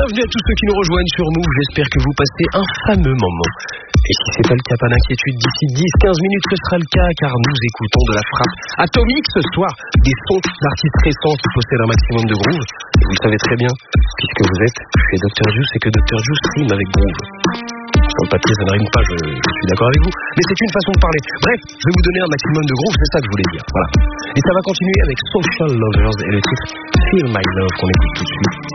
Bienvenue à tous ceux qui nous rejoignent sur Move, j'espère que vous passez un fameux moment. Et si c'est pas le cas, pas d'inquiétude, d'ici 10-15 minutes ce sera le cas, car nous écoutons de la frappe atomique ce soir, des sons d'artistes récents qui possèdent un maximum de groove. Et vous le savez très bien, puisque vous êtes chez Dr Juice et que Dr Juice rime avec groove. Sur le papier ça ne rime pas, je suis d'accord avec vous, mais c'est une façon de parler. Bref, je vais vous donner un maximum de groove, c'est ça que je voulais dire, voilà. Et ça va continuer avec Social Lovers et le titre Feel My Love qu'on écoute tout de suite.